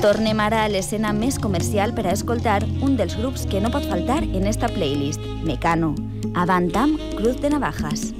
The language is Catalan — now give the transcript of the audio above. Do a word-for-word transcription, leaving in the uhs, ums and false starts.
Tornem ara a l'escena més comercial per a escoltar un dels grups que no pot faltar en esta playlist, Mecano, Avant Am Cruz de Navajas.